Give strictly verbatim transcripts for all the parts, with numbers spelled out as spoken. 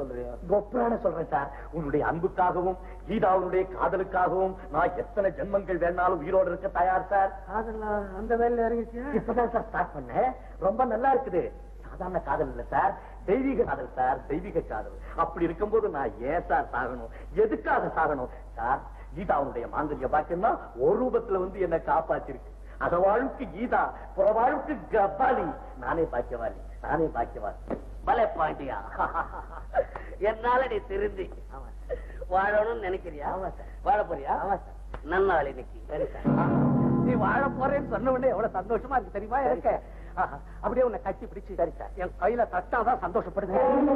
சொல்றியா? கொப்பரான சொல்றேன் சார். உன்னுடைய அன்புக்காகவும் கீதாவுடைய காதலுக்காகவும் நான் எத்தனை ஜென்மங்கள் வேணாலும் உயிரோடு இருக்க தயார் சார். அதெல்லாம் அந்த வேலையில இறங்கிச்சு. இப்பதான் சார் ஸ்டார்ட் பண்ணேன். ரொம்ப நல்லா இருக்குது. சாதாரண காதல் இல்ல சார், தெய்வீக காதல் சார், தெய்வீக காதல். அப்படி இருக்கும்போது நான் ஏன் சார் சாகணும்? எதுக்காக சாகணும் சார்? கீதாவுடைய மாங்கல்ய பாக்கியம்னா ஒரு ரூபத்துல வந்து என்ன காப்பாத்திருக்கு. அகவாழ்வுக்கு கீதா, புறவாழ்வுக்கு கபாலி. நானே பாக்கியவாளி, நானே பாக்கியவாளி. பலே பாண்டியா, என்னால நீ திருந்தி வாழணும்னு நினைக்கிறியா? வாழ போறியா? நன்னாள் இன்னைக்கு. சரி சார், நீ வாழ போறேன்னு சொன்ன உடனே எவ்வளவு சந்தோஷமா இருக்கு தெரியுமா இருக்க. அப்படியே உன்னை கட்டி பிடிச்சு சரி சார் என் கையில தட்டாதான் சந்தோஷப்படுது.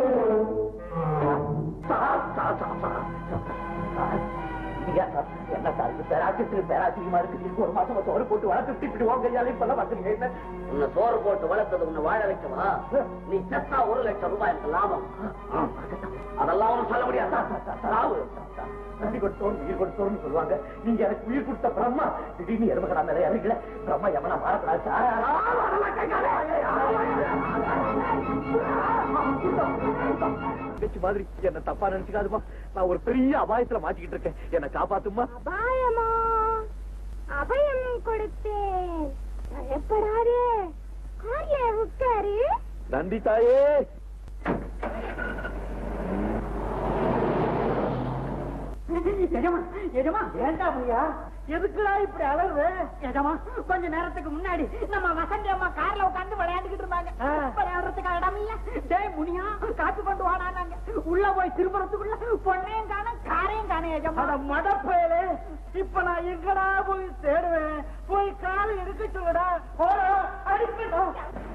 என்ன சார் இது பேராசிரியர் பேராசிரியமா இருக்கு. ஒரு மாசம் சோறு போட்டு வளர்த்து இப்படி உன் கையாலே இப்ப பாத்துருக்கீங்க. உன்னை சோறு போட்டு வளர்த்தது உன்னை வாழ வைக்கவா? நீ செத்தா ஒரு லட்சம் ரூபாய் எனக்கு லாபம். அதெல்லாம் ஒன்னும் சொல்ல முடியாது. உயிர் கொடுத்தோம் உயிர் கொடுத்தோம்னு சொல்லுவாங்க. நீங்க எனக்கு உயிர் கொடுத்த பிரம்மா திடீர்னு எருமகடா மேல இறங்கல. பிரம்மா எவனா மாறக்கூடாது. மாதிரி என்ன தப்பா நினைச்சுக்காதுமா. நான் ஒரு பெரிய அபாயத்துல மாட்டிக்கிட்டு இருக்கேன். என்ன காப்பாத்துமா. அபாயமா? அபயம் கொடுத்தேன், பயப்படாதே. கார்ல உட்காரு. நன்றி தாயே. எதுக்குடா இப்படி அலறு? எஜமா, கொஞ்ச நேரத்துக்கு முன்னாடி நம்ம வசந்தி அம்மா கார்ல உட்காந்து விளையாண்டுகிட்டு இருந்தாங்க. விளையாடுறதுக்கு இடம் இல்ல. டேய் முனியா, காத்து கொண்டு வாடானாங்க. உள்ள போய் திரும்புறதுக்குள்ள பொண்ணையும் காணும் காரையும் காணும். எஜமா மடப்பயலே, இப்ப நான் எங்கடா போய் தேடுவேன்? போய் காலை எடுக்க சொல்லுடா. அடிக்கணும்.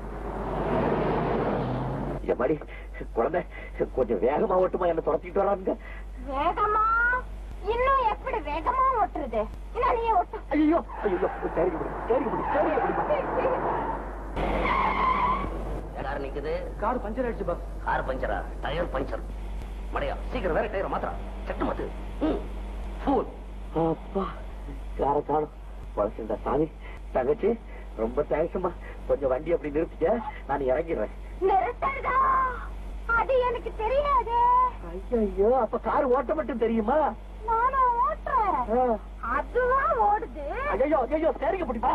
மாதிரி குழந்தை கொஞ்சம் வேகமா ஓட்டுமா என்ன துரத்திட்டு வராங்க. வேகமா? இன்னும் எப்படி வேகமா ஓட்டுறது? நீயே ஓட்டு. ஐயோ ஐயோ, சரி சரி சரி. யார் நிக்குது? கார் பஞ்சர் ஆயிடுச்சு பாஸ். கார் பஞ்சரா? Tyre puncture. மடையா, சீக்கிரம் வேற டயர் மாத்திரா. சட்டு மாத்து. அப்பா, கார காணும் பழசுண்டா சாமி. தங்கச்சி ரொம்ப தேங்க்ஸ்மா. கொஞ்சம் வண்டி அப்படி நிறுத்திக்க, நான் இறங்கிடுறேன். நிறுத்தறதா? அது எனக்கு தெரியாது. ஐயோ, அப்ப கார் ஓட்ட மட்டும் தெரியுமா? நானும் ஓட்டுறேன். அதுவா ஓடுது? ஐயோ ஐயோ, சரிங்க பிடிப்பா.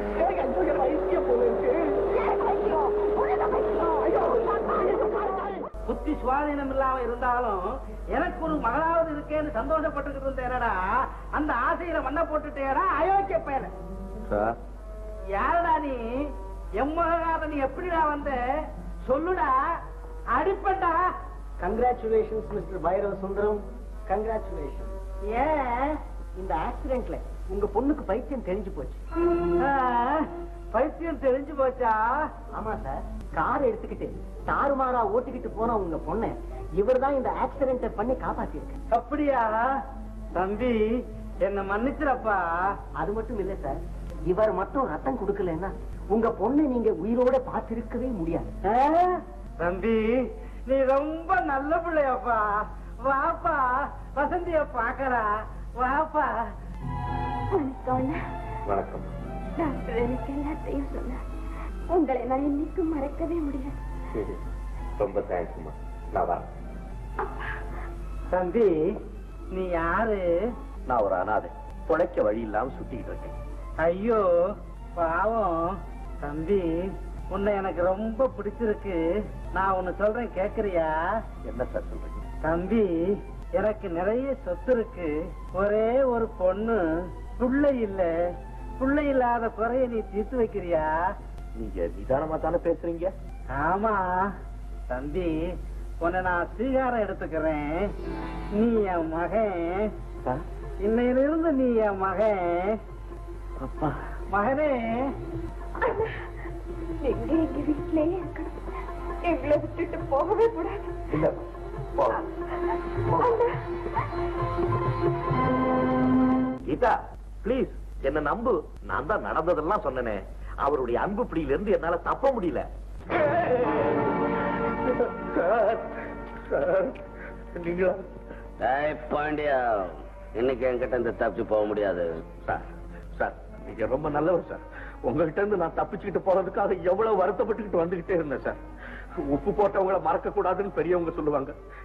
புத்தி சுவாதீனம் இல்லாம இருந்தாலும் எனக்கு ஒரு மகளாவது இருக்கேன்னு சந்தோஷப்பட்டு இருந்தேனடா. அந்த ஆசையில மண்ண போட்டுட்டேடா அயோக்கிய பயல. யாரடா நீ? எம்மகாத நீ எப்படிடா வந்த சொல்லுடா. அடிப்பண்டா. Congratulations mister Bhairava Sundaram, congratulation. ஏன் இந்த ஆக்சிடென்ட்ல உங்க பொண்ணுக்கு பைத்தியம் தெரிஞ்சு போச்சு? பைத்தியம் தெரிஞ்சு போச்சா? ஆமா சார். கார் எடுத்துக்கிட்டு தாறுமாறா ஓட்டிக்கிட்டு போன உங்க பொண்ணை இவர் தான் இந்த ஆக்சிடென்ட் பண்ணி காப்பாத்திருக்க. அப்படியா தம்பி? என்ன மன்னிச்சிரப்பா. அது மட்டும் இல்ல சார், இவர் மட்டும் ரத்தம் கொடுக்கலன்னா உங்க பொண்ணை நீங்க உயிரோட பார்த்திருக்கவே முடியாது. தம்பி, நீ ரொம்ப நல்ல பிள்ளையப்பா. வாப்பா, வசந்திய பாக்கறா. வாப்பா. வணக்கம். டாக்டர் எனக்கு எல்லாத்தையும் சொன்னார். உங்களை நான் இன்னைக்கும் மறக்கவே முடியாது. ரொம்ப தேங்க்ஸ்மா. நான் வரேன். தம்பி, நீ யாரு? நான் ஒரு அனாதை, பொழைக்க வழி இல்லாம சுத்திக்கிட்டு இருக்கேன். ஐயோ பாவம். தம்பி, உன்னை எனக்கு ரொம்ப பிடிச்சிருக்கு. நான் உன்னை சொல்றேன், கேக்குறியா? என்ன சார் சொல்றீங்க? தம்பி, எனக்கு நிறைய சொத்து இருக்கு. ஒரே ஒரு பொண்ணு, புள்ளை இல்ல. புள்ளை இல்லாத குறைய நீ தீர்த்து வைக்கிறியா? நீங்க நிதானமா தானே பேசுறீங்க? ஆமா தம்பி, உன்னை நான் ஸ்வீகாரம் எடுத்துக்கிறேன். நீ என் மகன். இன்னையிலிருந்து நீ என் மகன். அப்பா. மகனே, எங்க எங்க வீட்டிலேயே இருக்கணும். எங்களை விட்டுட்டு போகவே கூடாது. இல்ல, கீதா பிளீஸ் என்ன நம்பு. நான் தான் நடந்ததெல்லாம் சொன்னேனே. அவருடைய அன்பு பிடியில இருந்து என்னால தப்ப முடியல. நீங்களா? பாண்டியா, இன்னைக்கு என்கிட்ட இருந்து தப்பிச்சு போக முடியாது. சார் சார், நீங்க ரொம்ப நல்லவர் சார். உங்ககிட்ட இருந்து நான் தப்பிச்சுக்கிட்டு போறதுக்காக எவ்வளவு வருத்தப்பட்டுக்கிட்டு வந்துகிட்டே இருந்தேன் சார். உப்பு போட்டவங்களை மறக்க கூடாதுன்னு பெரியவங்க சொல்லுவாங்க.